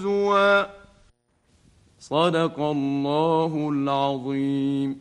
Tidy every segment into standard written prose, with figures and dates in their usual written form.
صدق الله العظيم.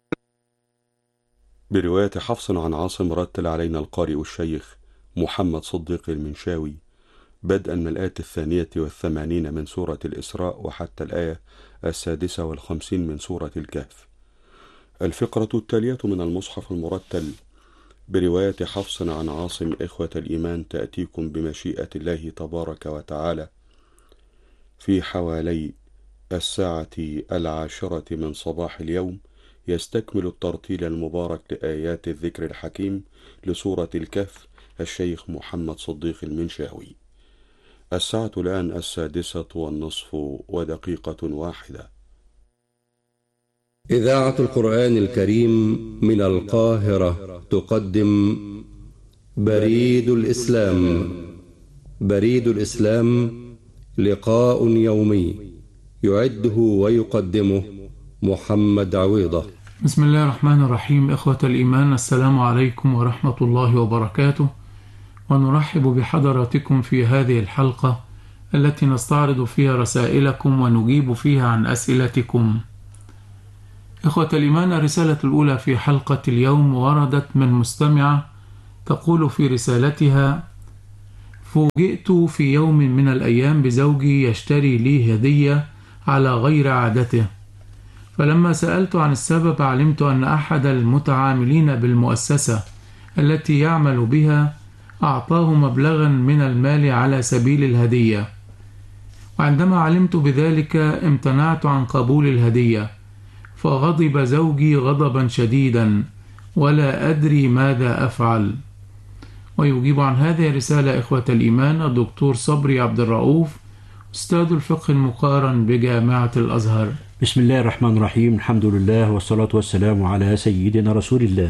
برواية حفص عن عاصم رتل علينا القارئ الشيخ محمد صديق المنشاوي بدءا من الآية 82 من سورة الإسراء وحتى الآية 56 من سورة الكهف. الفقرة التالية من المصحف المرتل برواية حفص عن عاصم إخوة الإيمان تأتيكم بمشيئة الله تبارك وتعالى في حوالي 10:10 من صباح اليوم، يستكمل الترتيل المبارك لآيات الذكر الحكيم لسورة الكهف الشيخ محمد صديق المنشاوي. الساعة الآن 6:01. إذاعة القرآن الكريم من القاهرة تقدم بريد الإسلام. بريد الإسلام لقاء يومي يعده ويقدمه محمد عويضة. بسم الله الرحمن الرحيم. إخوة الإيمان، السلام عليكم ورحمة الله وبركاته، ونرحب بحضراتكم في هذه الحلقة التي نستعرض فيها رسائلكم ونجيب فيها عن أسئلتكم. إخوة الإيمان، الرسالة الأولى في حلقة اليوم وردت من مستمعة تقول في رسالتها: فوجئت في يوم من الأيام بزوجي يشتري لي هدية على غير عادته، فلما سألت عن السبب علمت أن أحد المتعاملين بالمؤسسة التي يعمل بها أعطاه مبلغا من المال على سبيل الهدية، وعندما علمت بذلك امتنعت عن قبول الهدية، فغضب زوجي غضبا شديدا ولا أدري ماذا أفعل. ويجيب عن هذه الرسالة إخوة الإيمان الدكتور صبري عبد الرؤوف، أستاذ الفقه المقارن بجامعة الأزهر. بسم الله الرحمن الرحيم، الحمد لله والصلاة والسلام على سيدنا رسول الله.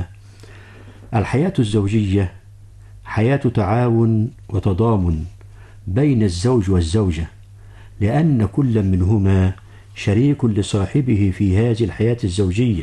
الحياة الزوجية حياة تعاون وتضامن بين الزوج والزوجة، لأن كل منهما شريك لصاحبه في هذه الحياة الزوجية،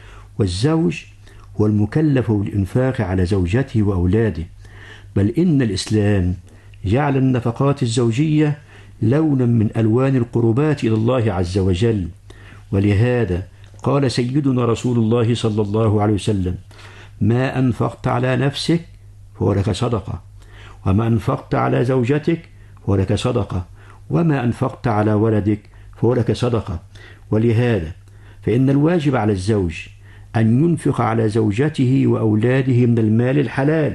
والزوج هو المكلف بالإنفاق على زوجته وأولاده، بل إن الإسلام جعل النفقات الزوجية لونا من ألوان القربات إلى الله عز وجل، ولهذا قال سيدنا رسول الله صلى الله عليه وسلم: ما أنفقت على نفسك فهو لك صدقة، وما أنفقت على زوجتك فهو لك صدقة، وما أنفقت على ولدك فهو لك صدقة. ولهذا فإن الواجب على الزوج أن ينفق على زوجته وأولاده من المال الحلال،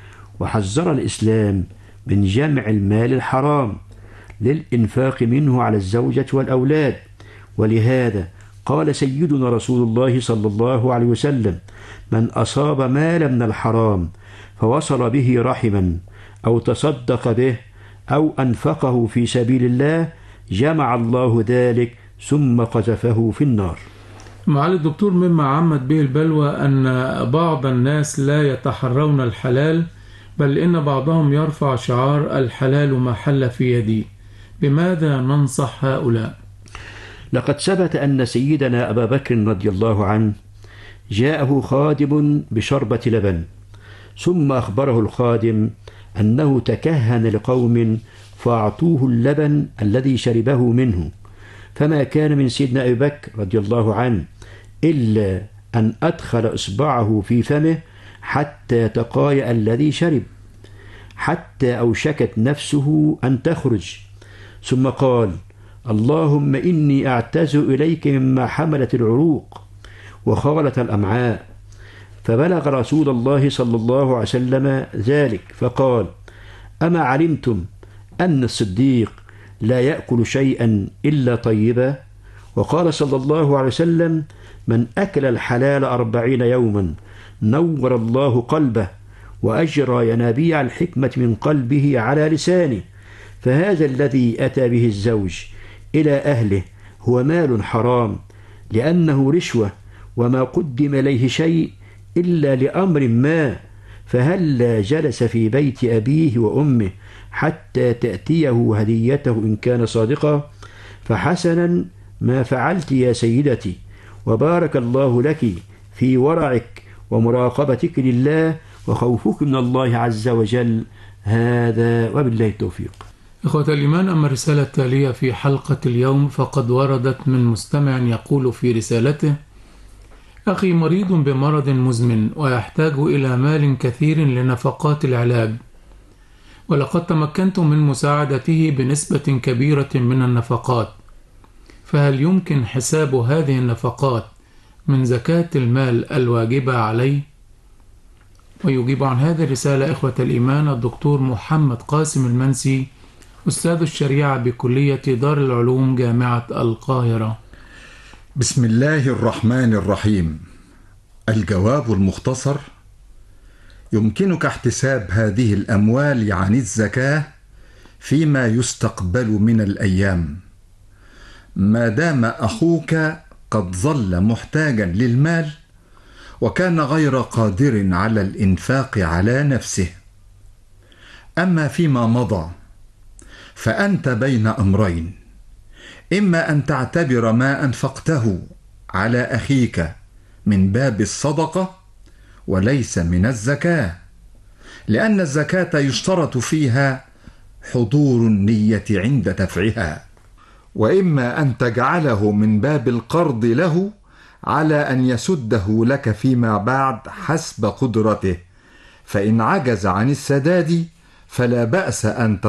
وحذر الإسلام من جمع المال الحرام للإنفاق منه على الزوجة والأولاد. ولهذا قال سيدنا رسول الله صلى الله عليه وسلم: من أصاب مالا من الحرام فوصل به رحما أو تصدق به أو أنفقه في سبيل الله جمع الله ذلك ثم قذفه في النار. معالي الدكتور، مما عمت به البلوى أن بعض الناس لا يتحرون الحلال، بل إن بعضهم يرفع شعار الحلال ما حل في يدي. بماذا ننصح هؤلاء؟ لقد ثبت أن سيدنا أبا بكر رضي الله عنه جاءه خادم بشربة لبن، ثم أخبره الخادم أنه تكهن لقوم فأعطوه اللبن الذي شربه منه، فما كان من سيدنا أبي بكر رضي الله عنه إلا أن أدخل إصبعه في فمه حتى يتقايأ الذي شرب، حتى أوشكت نفسه أن تخرج، ثم قال: اللهم إني أعتذر إليك مما حملت العروق وخالت الأمعاء. فبلغ رسول الله صلى الله عليه وسلم ذلك فقال: أما علمتم أن الصديق لا يأكل شيئا إلا طيبا؟ وقال صلى الله عليه وسلم: من أكل الحلال 40 يوما نور الله قلبه وأجرى ينابيع الحكمة من قلبه على لسانه. فهذا الذي أتى به الزوج إلى أهله هو مال حرام، لأنه رشوة، وما قدم إليه شيء إلا لأمر ما، فهلا جلس في بيت أبيه وأمه حتى تأتيه هديته إن كان صادقا؟ فحسنا ما فعلت يا سيدتي، وبارك الله لك في ورعك ومراقبتك لله وخوفك من الله عز وجل. هذا وبالله التوفيق. إخوة الإيمان، أما الرسالة التالية في حلقة اليوم فقد وردت من مستمع يقول في رسالته: أخي مريض بمرض مزمن ويحتاج إلى مال كثير لنفقات العلاج، ولقد تمكنت من مساعدته بنسبة كبيرة من النفقات، فهل يمكن حساب هذه النفقات من زكاة المال الواجبة عليه؟ ويجيب عن هذه الرسالة إخوة الإيمان الدكتور محمد قاسم المنسي، أستاذ الشريعة بكلية دار العلوم جامعة القاهرة. بسم الله الرحمن الرحيم. الجواب المختصر: يمكنك احتساب هذه الأموال عن الزكاة فيما يستقبل من الأيام، ما دام أخوك قد ظل محتاجا للمال وكان غير قادر على الإنفاق على نفسه. أما فيما مضى فأنت بين أمرين: إما أن تعتبر ما أنفقته على أخيك من باب الصدقة وليس من الزكاة، لأن الزكاة يشترط فيها حضور النية عند دفعها، وإما أن تجعله من باب القرض له على أن يسده لك فيما بعد حسب قدرته، فإن عجز عن السداد فلا بأس أن